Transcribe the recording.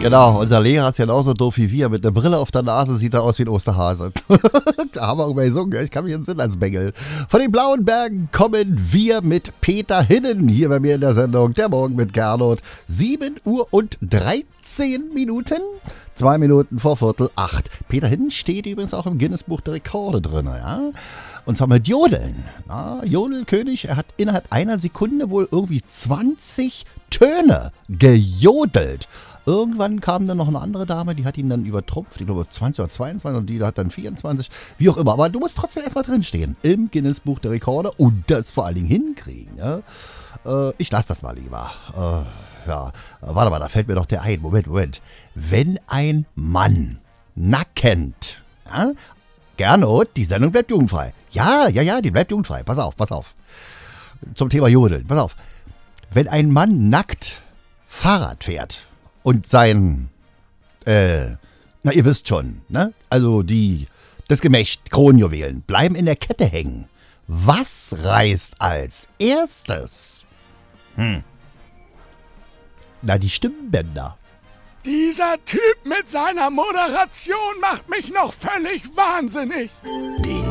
Genau, unser Lehrer ist genauso doof wie wir. Mit einer Brille auf der Nase sieht er aus wie ein Osterhase. Da haben wir irgendwann gesungen, ich kann mich entsinnen als Bengel. Von den Blauen Bergen kommen wir mit Peter Hinnen hier bei mir in der Sendung. Der Morgen mit Gernot. 7:13. 2 Minuten vor 7:45. Peter Hinnen steht übrigens auch im Guinness-Buch der Rekorde drin, ja. Und zwar mit Jodeln. Ja, Jodelkönig, er hat innerhalb einer Sekunde wohl irgendwie 20 Töne gejodelt. Irgendwann kam dann noch eine andere Dame, die hat ihn dann übertrumpft. Ich glaube 20 oder 22 und die hat dann 24. Wie auch immer. Aber du musst trotzdem erstmal drinstehen im Guinness-Buch der Rekorde und das vor allen Dingen hinkriegen. Ja? Ich lasse das mal lieber. Warte mal, da fällt mir doch der ein. Moment. Wenn ein Mann nackend, ja? Gernot, die Sendung bleibt jugendfrei. Ja, die bleibt jugendfrei. Pass auf. Zum Thema Jodeln. Pass auf. Wenn ein Mann nackt Fahrrad fährt und sein, ihr wisst schon, ne? Also das Gemächt, Kronjuwelen, bleiben in der Kette hängen. Was reißt als erstes? Na, die Stimmbänder. Dieser Typ mit seiner Moderation macht mich noch völlig wahnsinnig. Die